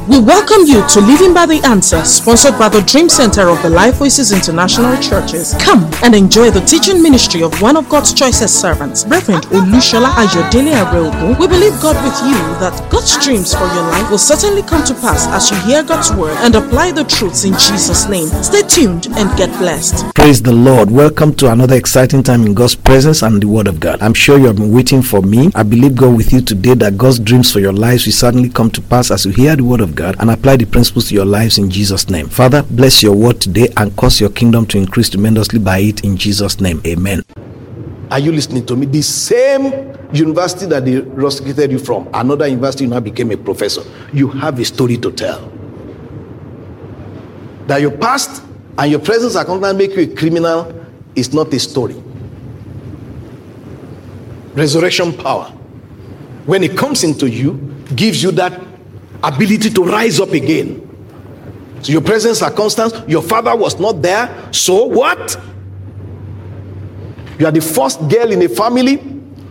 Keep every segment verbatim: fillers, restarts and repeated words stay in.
We welcome you to Living by the Answer, sponsored by the Dream Center of the Life Voices International Churches. Come and enjoy the teaching ministry of one of God's choicest servants, Reverend Olushola Ayodele Areogun. We believe God with you that God's dreams for your life will certainly come to pass as you hear God's word and apply the truths in Jesus' name. Stay tuned and get blessed. Praise the Lord. Welcome to another exciting time in God's presence and the Word of God. I'm sure you have been waiting for me. I believe God with you today that God's dreams for your lives will certainly come to pass as you hear the Word of God and apply the principles to your lives in Jesus' name. Father, bless your word today and cause your kingdom to increase tremendously by it in Jesus' name. Amen. Are you listening to me? The same university that they rusticated you from, another university, you now became a professor. You have a story to tell. That your past and your present circumstance make you a criminal is not a story. Resurrection power, when it comes into you, gives you that ability to rise up again. So your present circumstance, your father was not there, so what? You are the first girl in a family,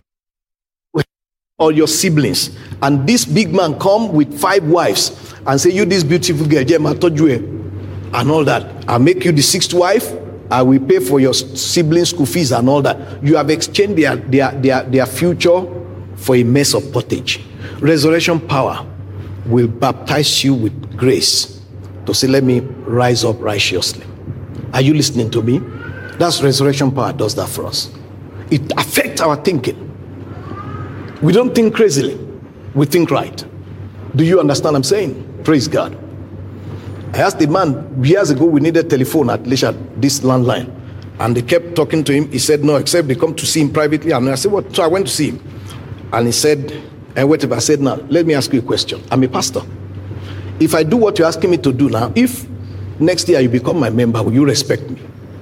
or your siblings, and this big man come with five wives and say, you this beautiful girl, and all that. I'll make you the sixth wife. I will pay for your siblings' school fees and all that. You have exchanged their, their, their, their future for a mess of pottage. Resurrection power will baptize you with grace to say, let me rise up righteously. Are you listening to me? That's resurrection power does that for us. It affects our thinking. We don't think crazily. We think right. Do you understand what I'm saying? Praise God. I asked the man years ago, we needed telephone at Lisha, this landline. And they kept talking to him. He said, no, except they come to see him privately. And I said, what? So I went to see him. And he said, and whatever. I said, now, let me ask you a question. I'm a pastor. If I do what you're asking me to do now, if next year you become my member, will you respect me?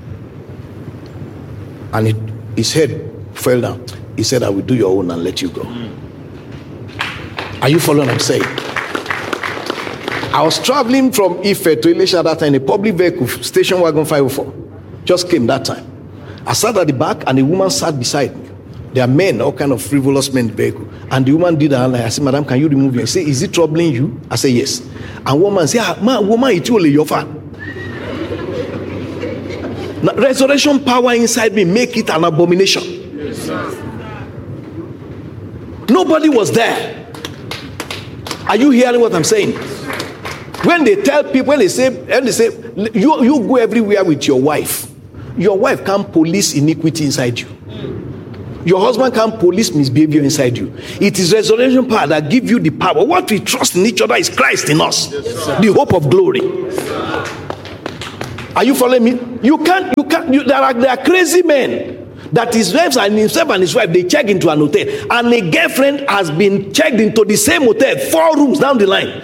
And it, his head fell down. He said, I will do your own and let you go. Are you following what I'm saying? I was traveling from Ife to Elisha that time in a public vehicle, station wagon five oh four. Just came that time. I sat at the back and a woman sat beside me. There are men, all kind of frivolous men in the vehicle. And the woman did that. I said, madam, can you remove your? He said, is it troubling you? I said, yes. And woman said, ah, man, woman, it's only your fan. Now, resurrection power inside me make it an abomination. Yes, nobody was there. Are you hearing what I'm saying? When they tell people, when they say, when they say you, you go everywhere with your wife, your wife can't police iniquity inside you. Your husband can't police misbehavior inside you. It is resurrection power that gives you the power. What we trust in each other is Christ in us, yes, the hope of glory. Yes, are you following me? You can't, you can't, you, there, are, there are crazy men that his wives and himself and his wife, they check into an hotel, and a girlfriend has been checked into the same hotel, four rooms down the line.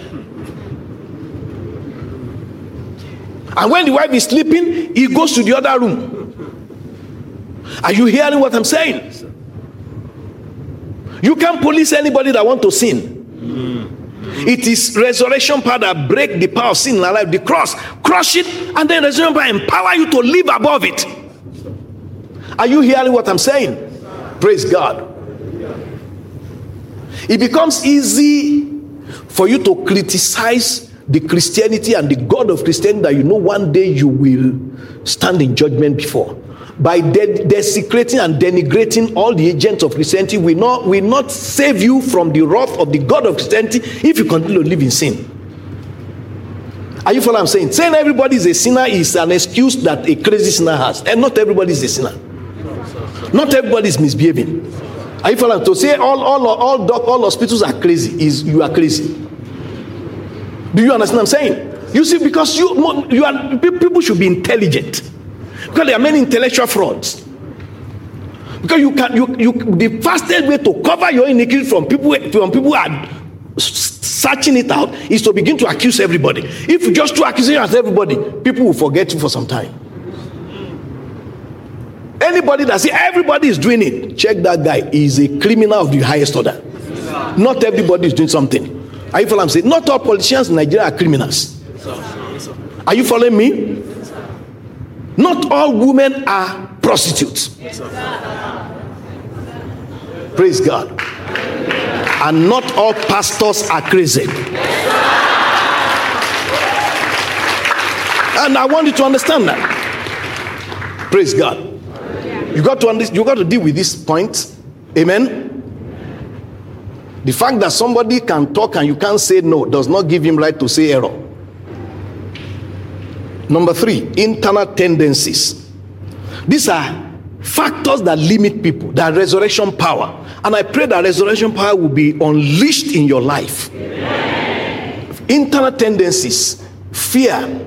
And when the wife is sleeping, he goes to the other room. Are you hearing what I'm saying? You can't police anybody that want to sin. Mm-hmm. It is resurrection power that break the power of sin in our life. The cross, crush it, and then resurrection power empower you to live above it. Are you hearing what I'm saying? Praise God. It becomes easy for you to criticize the Christianity and the God of Christianity that you know one day you will stand in judgment before. By de- desecrating and denigrating all the agents of Christianity, will not, will not save you from the wrath of the God of Christianity if you continue to live in sin. Are you following what I'm saying? Saying everybody is a sinner is an excuse that a crazy sinner has. And not everybody is a sinner. Not everybody is misbehaving. Are you following? To say all, all, all, all, all hospitals are crazy is you are crazy. Do you understand what I'm saying? You see, because you, you are, people should be intelligent. Because there are many intellectual frauds. Because you can, you, you, the fastest way to cover your iniquity from people, from people who are searching it out, is to begin to accuse everybody. If you just do accusation of everybody, people will forget you for some time. Anybody that say everybody is doing it, check that guy. He is a criminal of the highest order. Not everybody is doing something. Are you following what I'm saying? Not all politicians in Nigeria are criminals. Are you following me? Not all women are prostitutes. Praise God. And not all pastors are crazy. And I want you to understand that. Praise God. You got to understand, you got to deal with this point. Amen. The fact that somebody can talk and you can't say no does not give him right to say error. Number three, internal tendencies. These are factors that limit people, that resurrection power. And I pray that resurrection power will be unleashed in your life. Amen. Internal tendencies, fear,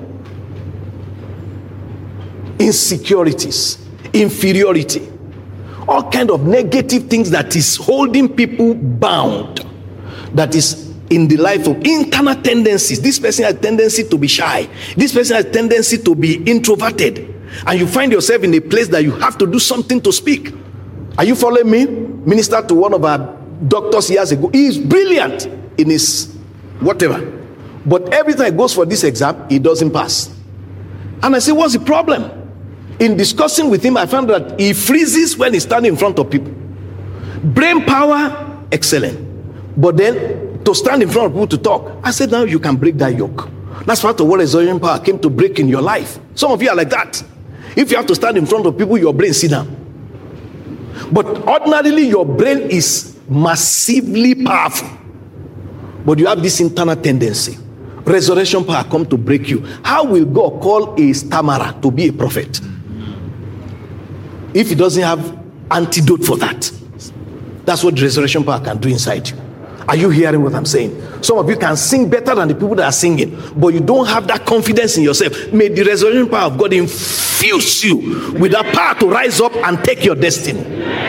insecurities, inferiority, all kind of negative things that is holding people bound, that is in the life of internal tendencies. This person has a tendency to be shy. This person has a tendency to be introverted. And you find yourself in a place that you have to do something to speak. Are you following me? Minister to one of our doctors years ago. He is brilliant in his whatever. But every time he goes for this exam, he doesn't pass. And I say, what's the problem? In discussing with him, I found that he freezes when he's standing in front of people. Brain power, excellent. But then, to stand in front of people to talk, I said, now you can break that yoke. That's part of what resurrection power came to break in your life. Some of you are like that. If you have to stand in front of people, your brain sit down. But ordinarily, your brain is massively powerful. But you have this internal tendency. Resurrection power come to break you. How will God call a stammerer to be a prophet if he doesn't have antidote for that? That's what resurrection power can do inside you. Are you hearing what I'm saying? Some of you can sing better than the people that are singing, but you don't have that confidence in yourself. May the resurrection power of God infuse you with that power to rise up and take your destiny.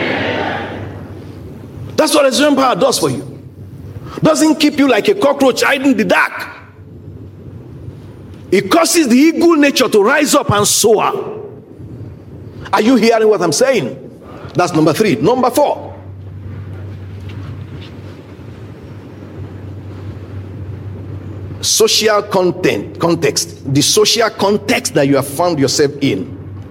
That's what resurrection power does for you. Doesn't keep you like a cockroach hiding in the dark. It causes the eagle nature to rise up and soar. Are you hearing what I'm saying? That's number three. Number four. Social content, context. The social context that you have found yourself in.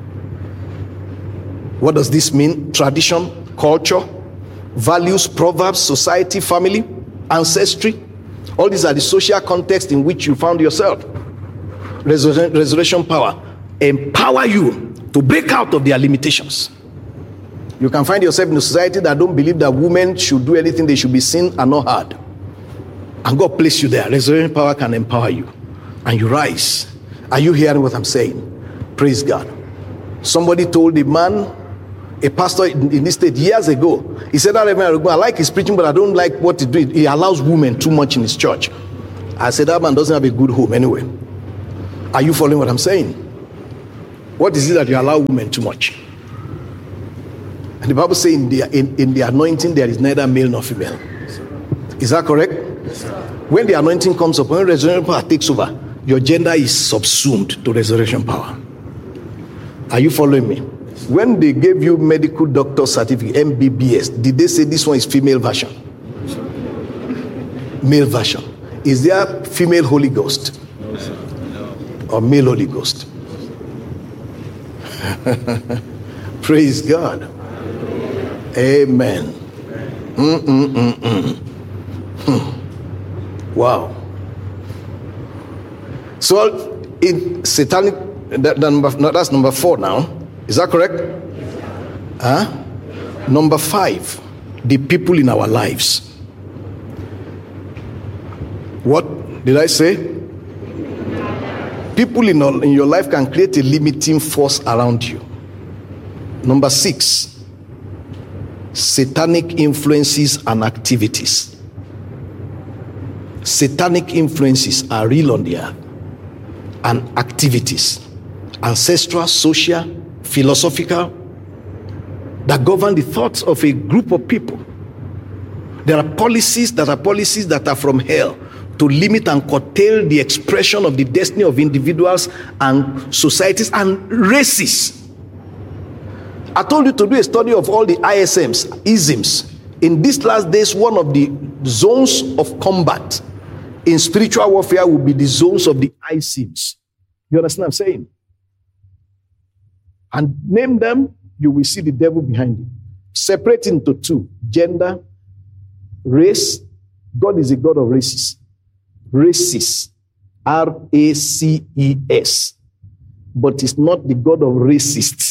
What does this mean? Tradition, culture, values, proverbs, society, family, ancestry. All these are the social context in which you found yourself. Resur- resurrection power empower you to break out of their limitations. You can find yourself in a society that don't believe that women should do anything, they should be seen and not heard. And God placed you there. Resurrection power can empower you. And you rise. Are you hearing what I'm saying? Praise God. Somebody told a man, a pastor in, in this state years ago, he said, I like his preaching, but I don't like what he does. He allows women too much in his church. I said, that man doesn't have a good home anyway. Are you following what I'm saying? What is it that you allow women too much? And the Bible says in the, in, in the anointing there is neither male nor female. Is that correct? When the anointing comes up, when resurrection power takes over, your gender is subsumed to resurrection power. Are you following me? When they gave you medical doctor certificate, M B B S, did they say this one is female version? Male version. Is there female Holy Ghost? Or male Holy Ghost? Praise God. Amen. Mm-mm-mm-mm. Hmm. Wow. So in satanic, that, that number, no, that's number four now. Is that correct? Huh? Number five, the people in our lives. What did I say? People in, in your life can create a limiting force around you. Number six, satanic influences and activities. Satanic influences are real on the earth, and activities, ancestral, social, philosophical, that govern the thoughts of a group of people. There are policies that are policies that are from hell to limit and curtail the expression of the destiny of individuals and societies and races. I told you to do a study of all the I S Ms, isms. In these last days, one of the zones of combat in spiritual warfare will be the zones of the I S Ms. You understand what I'm saying? And name them, you will see the devil behind it. Separate into two: gender, race. God is a God of races. Races. R A C E S. but it's not the God of racists.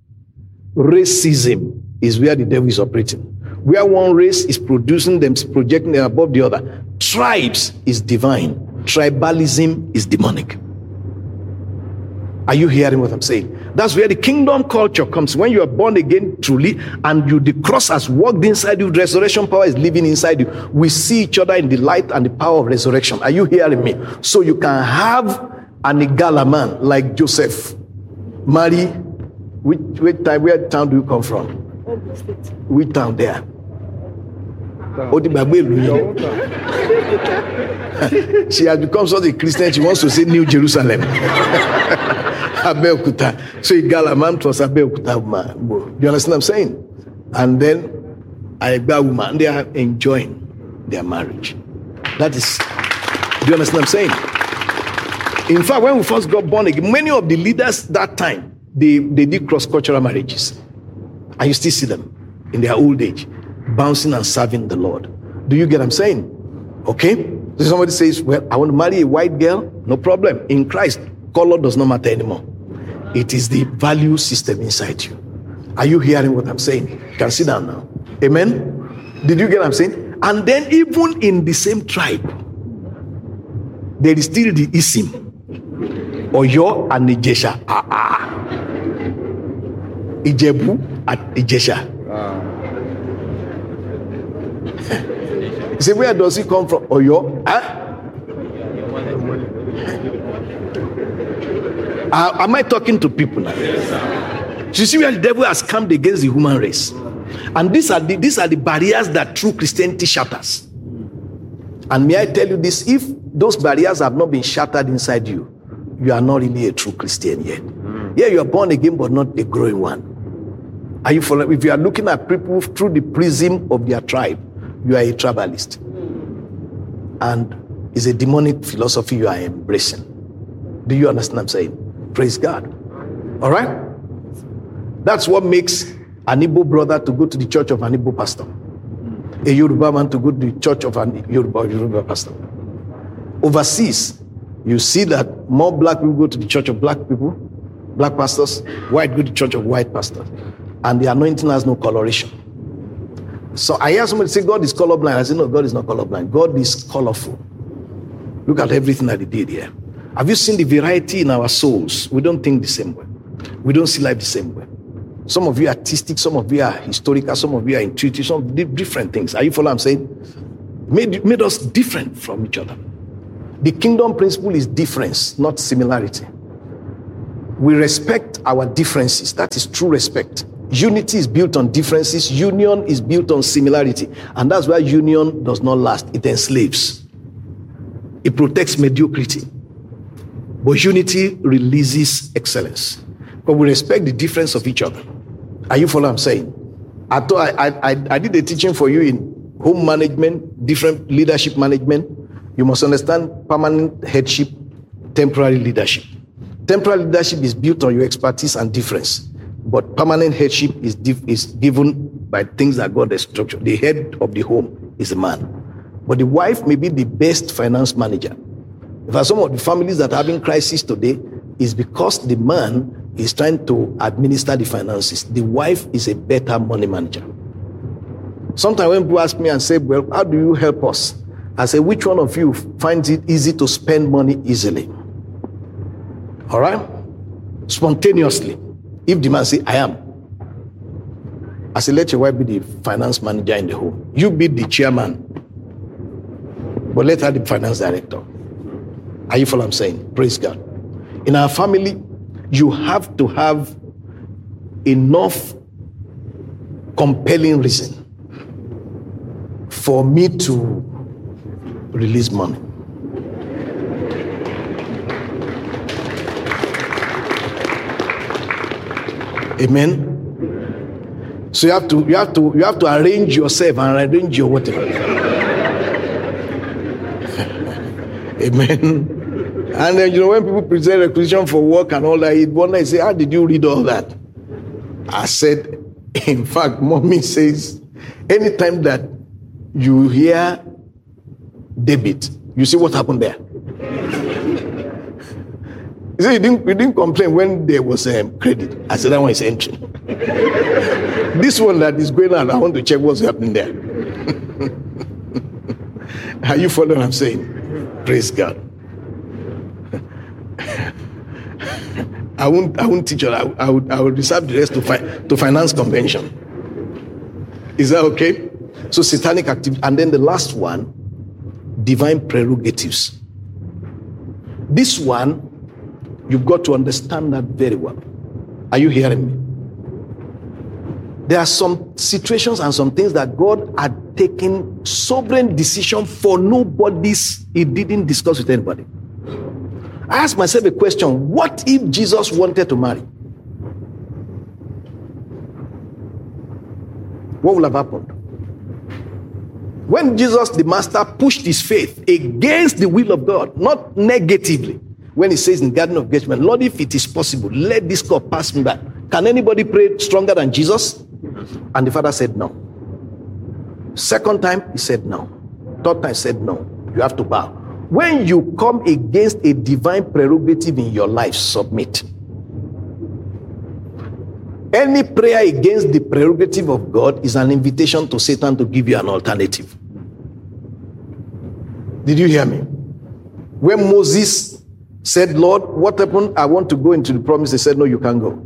Racism is where the devil is operating. Where one race is producing them, projecting them above the other. Tribes is divine. Tribalism is demonic. Are you hearing what I'm saying? That's where the kingdom culture comes. When you are born again truly, and you, the cross has walked inside you, resurrection power is living inside you. We see each other in the light and the power of resurrection. Are you hearing me? So you can have an Igala man like Joseph marry. Which, which time, where town do you come from? Which town there? She has become such a Christian, she wants to say New Jerusalem. Abeokuta. So Igala man was Abeokuta man. Do you understand what I'm saying? And then Aigba woman, they are enjoying their marriage. That is, do you understand what I'm saying? In fact, when we first got born again, many of the leaders that time, they, they did cross-cultural marriages. And you still see them in their old age, bouncing and serving the Lord. Do you get what I'm saying? Okay? So somebody says, well, I want to marry a white girl. No problem. In Christ, color does not matter anymore. It is the value system inside you. Are you hearing what I'm saying? You can sit down now. Amen? Did you get what I'm saying? And then even in the same tribe, there is still the Isim. Oyo and Ijesha. Ah, ah. Ijebu and Ijesha. You see, where does he come from? Oyo? Huh? Uh, am I talking to people now? Yes, you see where the devil has come against the human race. And these are the, these are the barriers that true Christianity shatters. And may I tell you this, if those barriers have not been shattered inside you, you are not really a true Christian yet. Mm. Yeah, you are born again, but not a growing one. Are you following? If you are looking at people through the prism of their tribe, you are a tribalist. And it's a demonic philosophy you are embracing. Do you understand what I'm saying? Praise God. All right? That's what makes an Igbo brother to go to the church of an Igbo pastor. A Yoruba man to go to the church of an Yoruba, Yoruba pastor. Overseas, you see that more black people go to the church of black people, black pastors, white go to the church of white pastors. And the anointing has no coloration. So I hear somebody say, God is colorblind. I say, no, God is not colorblind. God is colorful. Look at everything that he did here. Have you seen the variety in our souls? We don't think the same way. We don't see life the same way. Some of you are artistic, some of you are historical, some of you are intuitive, some of you different things. Are you following what I'm saying? Made, made us different from each other. The kingdom principle is difference, not similarity. We respect our differences. That is true respect. Unity is built on differences. Union is built on similarity. And that's why union does not last. It enslaves. It protects mediocrity. But unity releases excellence. But we respect the difference of each other. Are you following what I'm saying? I, thought I, I, I did a teaching for you in home management, different leadership management. You must understand permanent headship, temporary leadership. Temporary leadership is built on your expertise and difference. But permanent headship is, div- is given by things that God has structured. The head of the home is a man. But the wife may be the best finance manager. In fact, some of the families that are having crisis today is because the man is trying to administer the finances. The wife is a better money manager. Sometimes when people ask me and say, well, how do you help us? I say, which one of you finds it easy to spend money easily? All right? Spontaneously. If the man say, I am. I say, let your wife be the finance manager in the home. You be the chairman. But let her be the finance director. Are you following what I'm saying? Praise God. In our family, you have to have enough compelling reason for me to release money. Amen. So you have to you have to you have to arrange yourself and arrange your whatever. Amen. And then, you know, when people present requisition for work and all that, one day say, how did you read all that? I said, in fact, mommy says, anytime that you hear debit, you see what happened there. He said, you didn't, you didn't complain when there was um, credit. I said, that one is entering. This one that is going on, I want to check what's happening there. Are you following what I'm saying? Praise God. I won't, I won't teach you. I, I, would, I would reserve the rest to, fi- to finance convention. Is that okay? So satanic activity. And then the last one, divine prerogatives. This one, you've got to understand that very well. Are you hearing me? There are some situations and some things that God had taken sovereign decision for nobody's. He didn't discuss with anybody. I asked myself a question. What if Jesus wanted to marry? What would have happened? When Jesus, the master, pushed his faith against the will of God, not negatively, when he says in the Garden of Gethsemane, Lord, if it is possible, let this cup pass me by. Can anybody pray stronger than Jesus? And the Father said no. Second time, he said no. Third time, he said no. You have to bow. When you come against a divine prerogative in your life, submit. Any prayer against the prerogative of God is an invitation to Satan to give you an alternative. Did you hear me? When Moses said, Lord, what happened? I want to go into the promise. They said, no, you can't go.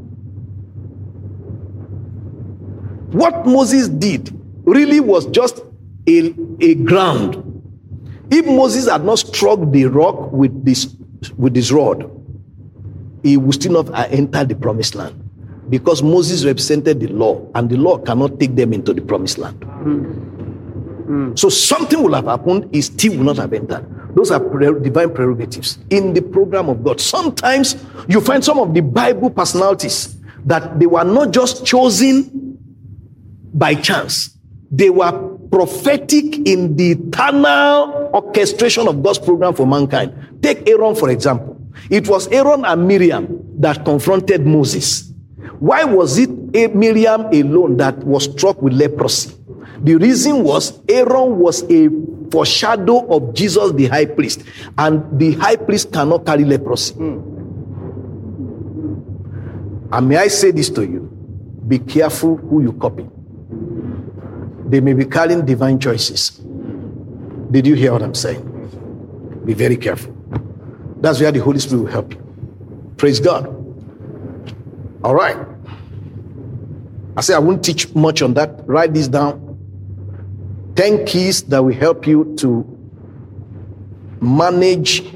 What Moses did really was just a, a ground. If Moses had not struck the rock with this, with this rod, he would still not have entered the promised land. Because Moses represented the law, and the law cannot take them into the promised land. Mm. Mm. So something will have happened, he still will not have entered. Those are pre- divine prerogatives in the program of God. Sometimes you find some of the Bible personalities that they were not just chosen by chance. They were prophetic in the eternal orchestration of God's program for mankind. Take Aaron, for example. It was Aaron and Miriam that confronted Moses. Why was it Miriam alone that was struck with leprosy? The reason was Aaron was a foreshadow of Jesus the high priest, and the high priest cannot carry leprosy. Mm. And may I say this to you, be careful who you copy. They may be carrying divine choices. Did you hear what I'm saying? Be very careful. That's where the Holy Spirit will help you. Praise God. All right. I say I won't teach much on that. Write this down. Ten keys that will help you to manage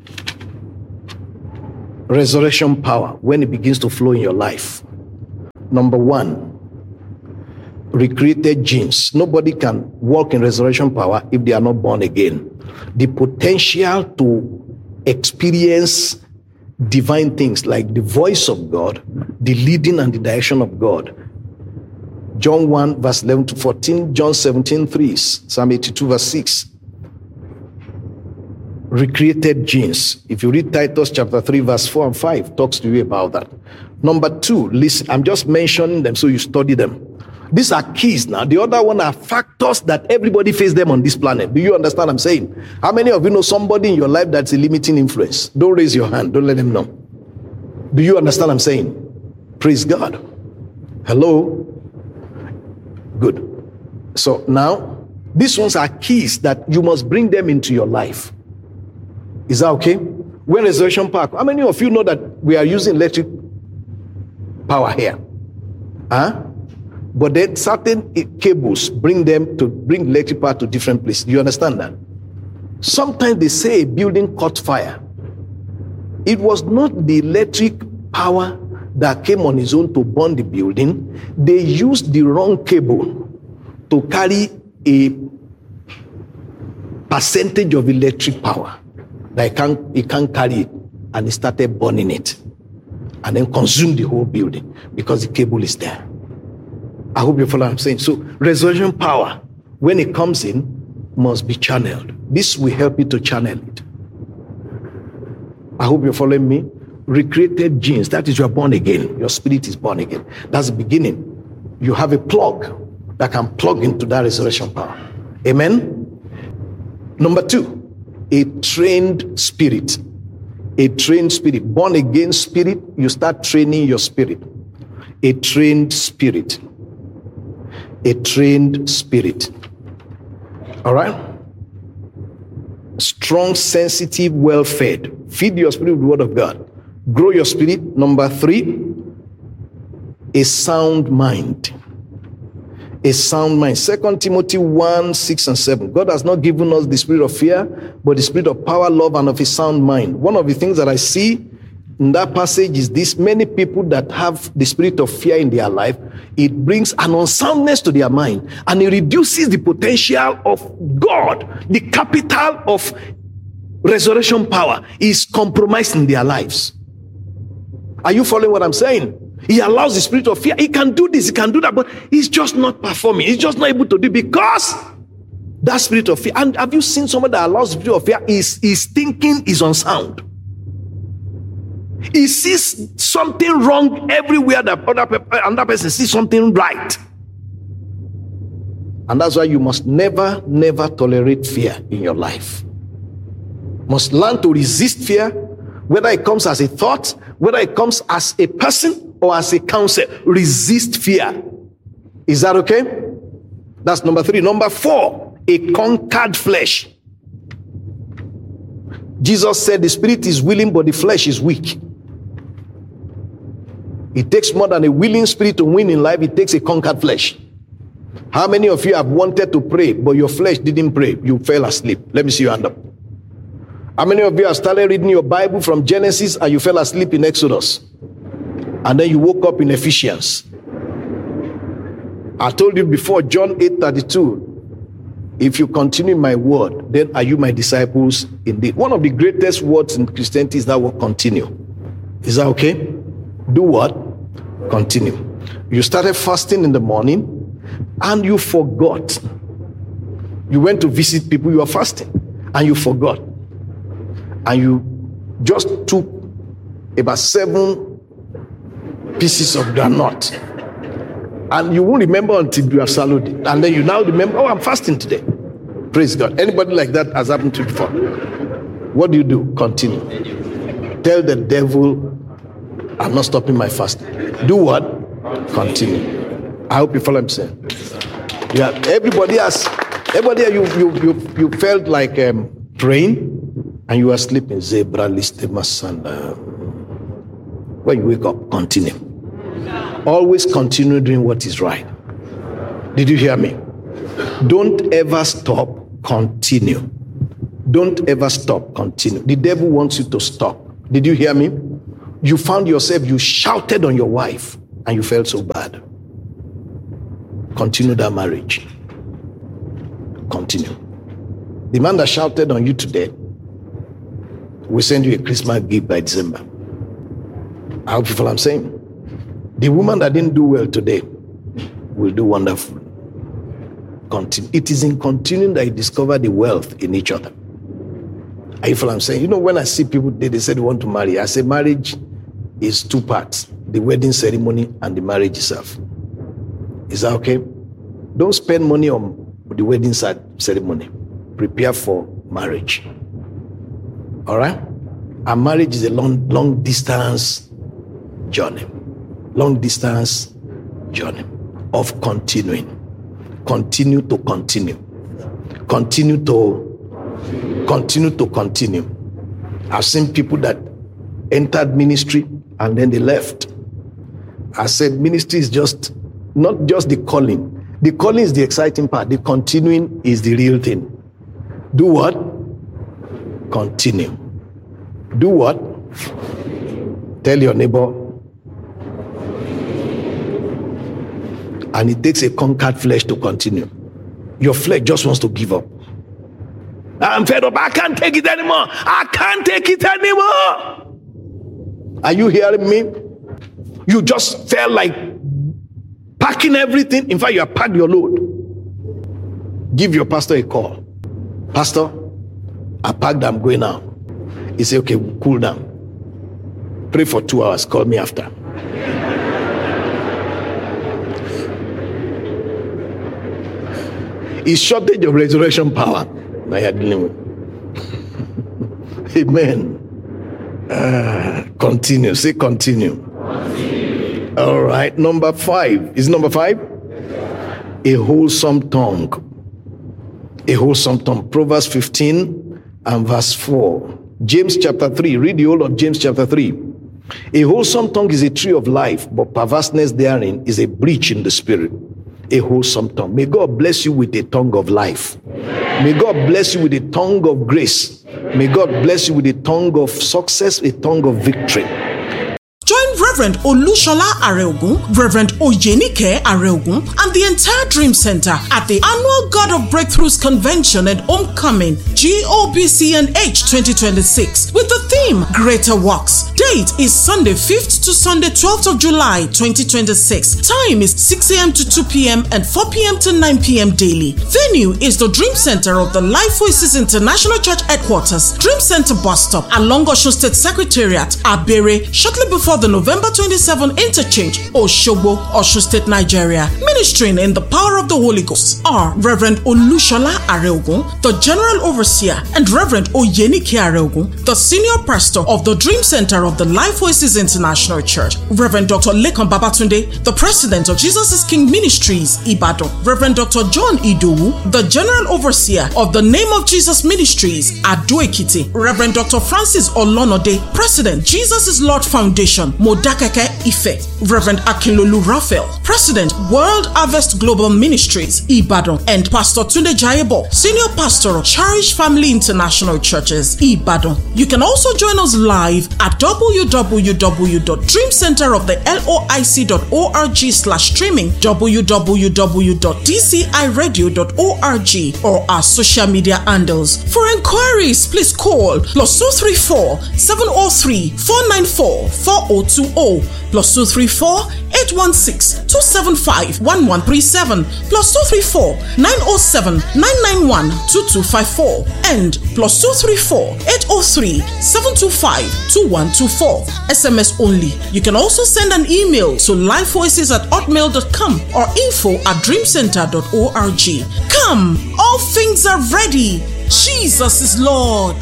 resurrection power when it begins to flow in your life. Number one, recreated genes. Nobody can walk in resurrection power if they are not born again. The potential to experience divine things like the voice of God, the leading and the direction of God. John one verse eleven to fourteen, John seventeen three, Psalm eighty-two verse six. Recreated genes. If you read Titus chapter three verse four and five, talks to you about that. Number two, listen, I'm just mentioning them so you study them. These are keys now. The other one are factors that everybody faces them on this planet. Do you understand what I'm saying? How many of you know somebody in your life that's a limiting influence? Don't raise your hand. Don't let them know. Do you understand what I'm saying? Praise God. Hello? Good. So now, these ones are keys that you must bring them into your life. Is that okay? When resurrection power, how many of you know that we are using electric power here? Huh? But then certain cables bring them to bring electric power to different places. Do you understand that? Sometimes they say a building caught fire. It was not the electric power that came on its own to burn the building. They used the wrong cable to carry a percentage of electric power that it can't, it can't carry it, and it started burning it and then consumed the whole building because the cable is there. I hope you follow what I'm saying. So resurrection power, when it comes in, must be channeled. This will help you to channel it. I hope you're following me. Recreated genes, that is, you're born again. Your spirit is born again. That's the beginning. You have a plug that can plug into that resurrection power. Amen? Number two, a trained spirit. A trained spirit. Born again spirit, you start training your spirit. A trained spirit. A trained spirit. All right? Strong, sensitive, well-fed. Feed your spirit with the word of God. Grow your spirit. Number three, a sound mind. A sound mind. Second Timothy one, six and seven. God has not given us the spirit of fear, but the spirit of power, love, and of a sound mind. One of the things that I see in that passage is this: many people that have the spirit of fear in their life, it brings an unsoundness to their mind, and it reduces the potential of God. The capital of resurrection power is compromised in their lives. Are you following what I'm saying? He allows the spirit of fear. He can do this, he can do that, but he's just not performing. He's just not able to do it because that spirit of fear. And have you seen someone that allows the spirit of fear? His, his thinking is unsound. He sees something wrong everywhere that other, another person sees something right. And that's why you must never, never tolerate fear in your life. Must learn to resist fear, whether it comes as a thought, whether it comes as a person, or as a counsel. Resist fear. Is that okay? That's number three. Number four, a conquered flesh. Jesus said the spirit is willing, but the flesh is weak. It takes more than a willing spirit to win in life. It takes a conquered flesh. How many of you have wanted to pray, but your flesh didn't pray? You fell asleep. Let me see your hand up. How many of you have started reading your Bible from Genesis and you fell asleep in Exodus? And then you woke up in Ephesians. I told you before, John eight thirty-two, if you continue my word, then are you my disciples indeed. One of the greatest words in Christianity is that word continue. Is that okay? Do what? Continue. You started fasting in the morning and you forgot. You went to visit people, you were fasting and you forgot. And you just took about seven pieces of granite, and you won't remember until you have swallowed it, and then you now remember, oh, I'm fasting today. Praise God. Anybody like that has happened to you before? What do you do? Continue. Tell the devil, I'm not stopping my fasting. Do what? Continue. I hope you follow what I'm saying. Yeah, everybody has, everybody you you you, you felt like um, praying and you are sleeping. Zebra liste masanda. When you wake up, continue. Always continue doing what is right. Did you hear me? Don't ever stop. Continue. Don't ever stop. Continue. The devil wants you to stop. Did you hear me? You found yourself, you shouted on your wife and you felt so bad. Continue that marriage. Continue. The man that shouted on you today will send you a Christmas gift by December. I hope you follow what I'm saying. The woman that didn't do well today will do wonderful. Continue. It is in continuing that you discover the wealth in each other. Are you follow what I'm saying? You know, when I see people, they, they say they want to marry. I say marriage is two parts. The wedding ceremony and the marriage itself. Is that okay? Don't spend money on the wedding ceremony. Prepare for marriage. All right? And marriage is a long, long distance journey. Long distance journey of continuing. Continue to continue. Continue to continue to continue. I've seen people that entered ministry and then they left. I said ministry is just not just the calling. The calling is the exciting part. The continuing is the real thing. Do what? Continue. Do what? Tell your neighbor. And it takes a conquered flesh to continue. Your flesh just wants to give up. I'm fed up. I can't take it anymore. I can't take it anymore. Are you hearing me? You just felt like packing everything. In fact, you have packed your load. Give your pastor a call. Pastor, I packed, I'm going now. He said, okay, cool down. Pray for two hours. Call me after. It's shortage of resurrection power that you're dealing with. Amen. Uh, continue. Say continue. continue. All right. Number five. Is number five? A wholesome tongue. A wholesome tongue. Proverbs fifteen and verse four. James chapter three. Read the whole of James chapter three. A wholesome tongue is a tree of life, but perverseness therein is a breach in the spirit. A wholesome tongue. May God bless you with a tongue of life. May God bless you with a tongue of grace. May God bless you with a tongue of success, a tongue of victory. Join Reverend Olushola Areogun, Reverend Oyenike Areogun, and the entire Dream Center at the annual God of Breakthroughs Convention and Homecoming G O B C N H twenty twenty-six with the theme Greater Works. Date is Sunday fifth to Sunday twelfth of July twenty twenty-six. Time is six a.m. to two p.m. and four p.m. to nine p.m. daily. Venue is the Dream Center of the Life Voices International Church Headquarters, Dream Center Bus Stop along Osun State Secretariat, Abere, shortly before the November twenty-seventh interchange, Osogbo, Osun State, Nigeria. Ministering in the power of the Holy Ghost are Reverend Olushola Areogun, the General Overseer, and Reverend Oyenike Areogun, the Senior Pastor of the Dream Center of the Life Voices International Church. Reverend Doctor Lekan Babatunde, the President of Jesus is King Ministries, Ibadan. Reverend Doctor John Idowu, the General Overseer of the Name of Jesus Ministries, Ado-Ekiti. Reverend Doctor Francis Olonode, President, Jesus is Lord Foundation, Modakeke Ife. Reverend Akinlolu Raphael, President, World Harvest Global Ministries, Ibadan, and Pastor Tunde Jayebo, Senior Pastor of Cherish Family International Churches, Ibadan. You can also join us live at w w w dot dream center of the loic dot org slash streaming, w w w dot d c i radio dot org, or our social media handles. For inquiries, please call plus two three four, seven zero three, four nine four, four zero two zero, plus two three four, eight one six, two seven five, one one three seven, plus two three four, nine zero seven, nine nine one, two two five four, and plus two three four, eight zero three, seven two five, two one two four. S M S only. You can also send an email to lifevoices at hotmail dot com or info at dreamcenter dot org. Come, all things are ready. Jesus is Lord.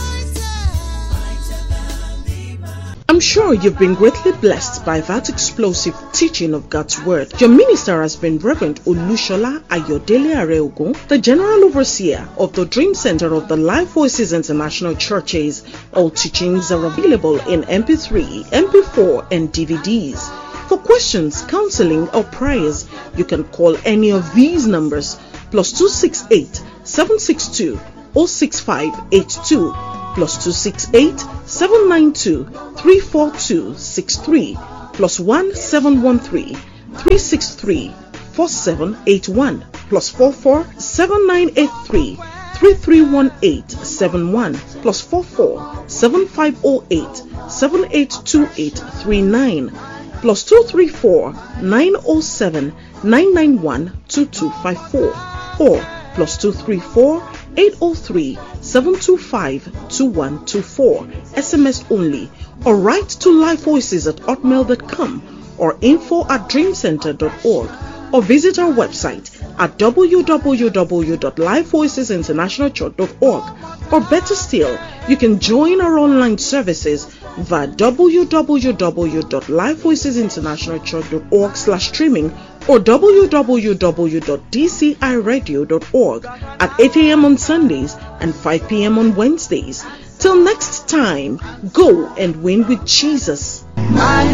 I'm sure you've been greatly blessed by that explosive teaching of God's Word. Your minister has been Reverend Olushola Ayodele Areogun, the General Overseer of the Dream Center of the Life Voices International Churches. All teachings are available in M P three, M P four, and D V Ds. For questions, counseling, or prayers, you can call any of these numbers: plus two six eight, seven six two, zero six five eight two, plus two six eight, seven nine two, three four two six three, plus one seven one three, three six three, four seven eight one, plus four four, seven nine eight three, three three one eight seven one, plus four four, seven five zero eight, seven eight two eight three nine, plus two three four, nine zero seven, nine nine one two two five four, or plus two three four, eight zero three, seven two five, two one two four. S M S only, or write to lifevoices at hotmail dot com or info at dreamcenter dot org, or visit our website at w w w dot lifevoices international church dot org. Or better still, you can join our online services via w w w dot lifevoices international church dot org slash streaming or w w w dot d c i radio dot org at eight a.m. on Sundays and five p.m. on Wednesdays. Till next time, go and win with Jesus.